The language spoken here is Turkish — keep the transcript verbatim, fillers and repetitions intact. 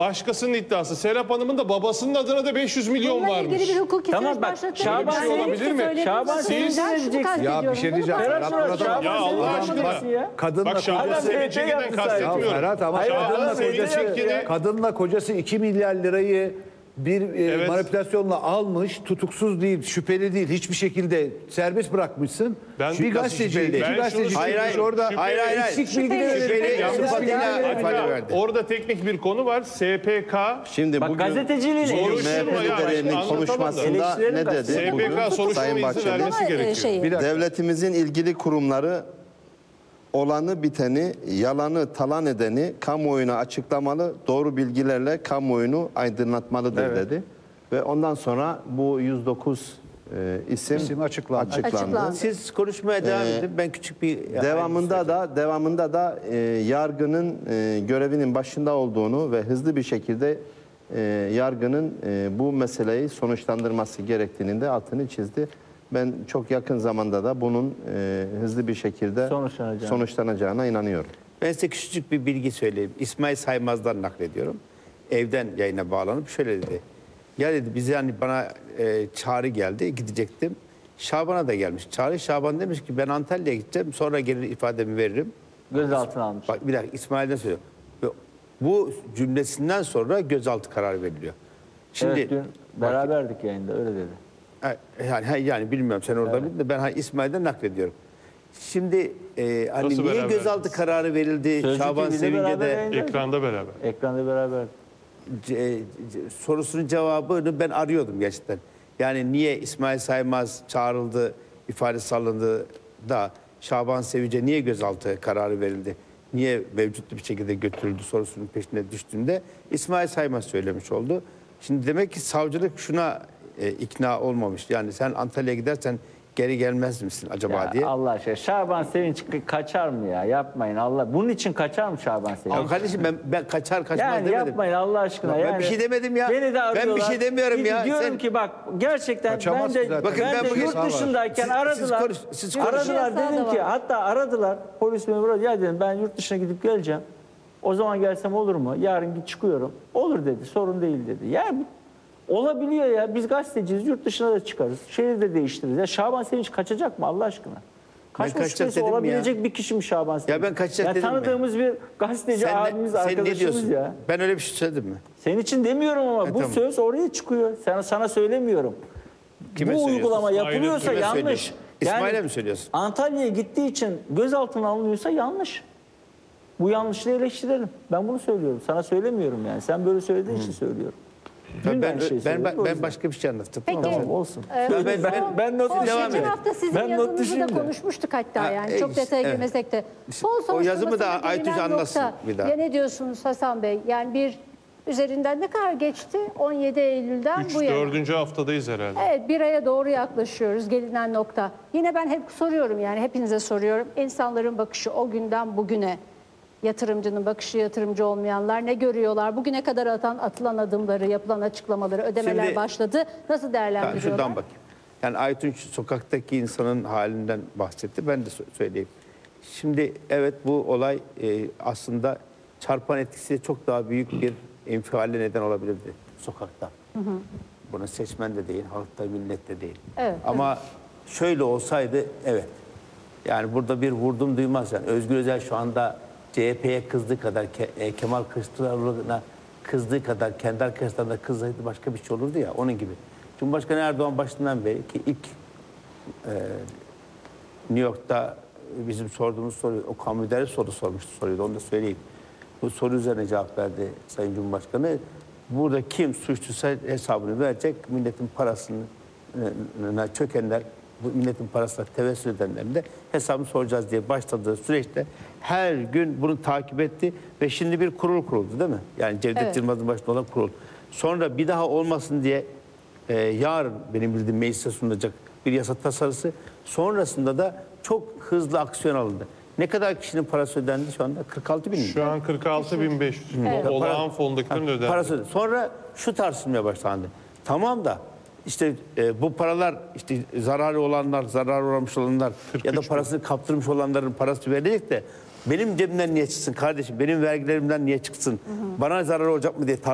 Başkasının iddiası. Serap Hanım'ın da babasının adına da beş yüz milyon Bununla varmış. ilgili bir hukuki Tamam süreç bak, başlatılır. Şaban Ben Bey dedim olabilir ki mi? söylediğiniz Şaban nasıl Bey olacak? ne Şunu diyeceksin? kastediyorum. Ya bir şey Bunu diyeceğim. paylaşın. Ferhat burada da- Ya Allah Şaban aşkına. Bey ya. Kadınla Bak Şaban Hala Sevinç'e şey giden yaptı Ya kastetmiyorum. Ferhat ama Hayır, kadınla Şaban kocası, Sevinç'e kadınla kocası iki milyar lirayı bir e, Evet. manipülasyonla almış, tutuksuz değil, şüpheli değil, hiçbir şekilde serbest bırakmışsın. Ben- bir gazeteci, Ben iki şunu gazeteci söyleyeyim. çıkmış orada. Şüpheli- Hayır hayır hayır. Eksik bilgi de Şüpheli- verelim. Şüpheli Eksik sıfatıyla bilgi de verelim. ifade verdi. Orada teknik bir konu var. S P K Şimdi Bak bugün gazeteciliğin Zor eleştiri- işi M H P ya, liderinin anlatamam da. konuşmasında Eleştirilerin ne karşısında. dedi? S P K Bugün soruşturma Sayın izni Bahçeli. vermesi Ama, e, gerekiyor. şey- Bir dakika. Devletimizin ilgili kurumları olanı biteni, yalanı talan edeni kamuoyuna açıklamalı, doğru bilgilerle kamuoyunu aydınlatmalıdır Evet. dedi. Ve ondan sonra bu yüz dokuz e, isim, İsim açıklandı. Açıklandı. Siz konuşmaya devam edin. Ben küçük bir... Devamında da devamında da e, yargının e, görevinin başında olduğunu ve hızlı bir şekilde e, yargının e, bu meseleyi sonuçlandırması gerektiğinin de altını çizdi. Ben çok yakın zamanda da bunun e, hızlı bir şekilde Sonuçlanacağını. sonuçlanacağına inanıyorum. Ben size küçücük bir bilgi söyleyeyim. İsmail Saymaz'dan naklediyorum. Evden yayına bağlanıp şöyle dedi. Ya dedi bize hani bana e, çağrı geldi, gidecektim. Şaban'a da gelmiş. Çağrı Şaban demiş ki ben Antalya'ya gideceğim. Sonra gelir ifademi veririm. Gözaltına almış. Bak bir dakika İsmail'den söylüyorum. Ve bu cümlesinden sonra gözaltı kararı veriliyor. Şimdi Evet, dün beraberdik yayında öyle dedi. Ha, Yani ha, yani bilmiyorum sen orada evet. de ben ha, İsmail'den naklediyorum. Şimdi e, hani Nasıl niye beraber? gözaltı kararı verildi? Sözcü Şaban T V'de Sevince beraber de yayındaydık. Ekranda beraber. Ekranda beraber. ce- ce- sorusunun cevabını ben arıyordum gerçekten. Yani niye İsmail Saymaz çağrıldı, ifadesi alındı da Şaban Sevince niye gözaltı kararı verildi? Niye mevcutlu bir şekilde götürüldü sorusunun peşine düştüğünde İsmail Saymaz söylemiş oldu. Şimdi demek ki savcılık şuna e, ikna olmamış. Yani sen Antalya'ya gidersen geri gelmez misin acaba Ya diye. Allah aşkına Şaban Sevinç kaçar mı ya? Yapmayın Allah. Bunun için kaçar mı Şaban Sevinç? Ama kardeşim ben, ben kaçar kaçmaz Yani demedim. yapmayın Allah aşkına. Ben yani, bir şey demedim ya. Beni de Ben bir arıyorlar. şey demiyorum Biz ya. Diyorum Sen- ki bak gerçekten Kaçamaz ben ki de, zaten. Bakın ben ben de bugün- yurt dışındayken Siz- aradılar. siz konuş- siz konuşun. aradılar Biraz dedim daha ki da var. hatta aradılar polis memuru ya dedim ben yurt dışına gidip geleceğim. O zaman gelsem olur mu? Yarın git çıkıyorum. Olur dedi. Sorun değil dedi. Yani bu- olabiliyor ya. Biz gazeteciyiz. Yurt dışına da çıkarız. Şehir de değiştiririz. Ya Şaban Sevinç kaçacak mı Allah aşkına? Kaçma kaçacak şüphesi dedim olabilecek bir kişi mi Şaban Sevinç? ben kaçacak ya dedim mi? tanıdığımız bir gazeteci Sen, abimiz, ne, sen ne arkadaşımız diyorsun? ya. Ben öyle bir şey söyledim mi? Senin için demiyorum ama E, bu tamam. söz oraya çıkıyor. Sana sana söylemiyorum. Kime bu söylüyorsun? uygulama İsmail'e- yapılıyorsa kime yanlış. söylüyorsun? İsmail'e mi söylüyorsun? Antalya'ya gittiği için gözaltına alınıyorsa yanlış. Bu yanlışlığı eleştirelim. Ben bunu söylüyorum. Sana söylemiyorum yani. Sen böyle söylediğin için söylüyorum. Dün Ben, de ben, aynı şeyi ben, söyledik, ben, o ben yüzden. başka bir şey anlattım. Peki. Tamam. Tamam olsun. Ee, Ben- ben- ben- ben not Son- devam geçen edelim. hafta sizin Ben not yazınızı düşeyim da de. konuşmuştuk hatta Ha, yani e, çok detaya evet. girmesek de. Son O yazımı soruşturmasına da Aytunç gelinen anlatsın nokta. bir daha. Ya ne diyorsunuz Hasan Bey? Yani bir üzerinden ne kadar geçti? on yedi Eylül'den üç bu yana. dördüncü haftadayız herhalde. Evet, bir aya doğru yaklaşıyoruz gelinen nokta. Yine ben hep soruyorum yani hepinize soruyorum. İnsanların bakışı o günden bugüne, yatırımcının bakışı, yatırımcı olmayanlar ne görüyorlar? Bugüne kadar atan, atılan adımları, yapılan açıklamaları, ödemeler Şimdi- başladı. Nasıl Ben değerlendiriyorlar? şuradan bakayım. Yani Aytunç sokaktaki insanın halinden bahsetti. Ben de sö- söyleyeyim. Şimdi evet bu olay e, aslında çarpan etkisi çok daha büyük bir infiale neden olabilirdi sokakta. Buna seçmen de değil, halk da millet de değil. Evet, Ama şöyle olsaydı evet. Yani burada bir vurdum duymaz yani. Özgür Özel şu anda C H P'ye kızdığı kadar, Ke- e, Kemal Kılıçdaroğlu'na kızdığı kadar kendi arkadaşlarına kızsaydı başka bir şey olurdu ya onun gibi. Cumhurbaşkanı Erdoğan başından beri ki ilk e, New York'ta bizim sorduğumuz soru, o kamu idaresi soru sormuştu soruyu, onu da söyleyeyim. Bu soru üzerine cevap verdi Sayın Cumhurbaşkanı. Burada kim suçluysa hesabını verecek, milletin parasını e, çökenler, bu milletin parasına tevessül edenlerin de hesabını soracağız diye başladığı süreçte her gün bunu takip etti ve şimdi bir kurul kuruldu değil mi? Yani Cevdet Evet. Yılmaz'ın başında olan kurul. Sonra bir daha olmasın diye e, yarın benim bildiğim meclise sunulacak bir yasa tasarısı. Sonrasında da çok hızlı aksiyon alındı. Ne kadar kişinin parası ödendi şu anda? kırk altı bin mi? Şu an kırk altı bin beş yüz. Evet. O olağan Ha, fondakilerin ödendi. Parası ödendi. Sonra şu tartışmaya başlandı. Tamam da işte e, bu paralar işte zararı olanlar, zarar uğramış olanlar ya da kırk üç parasını kaptırmış olanların parası verilecek de benim cebimden niye çıksın kardeşim? Benim vergilerimden niye çıksın? Bana zarar olacak mı diye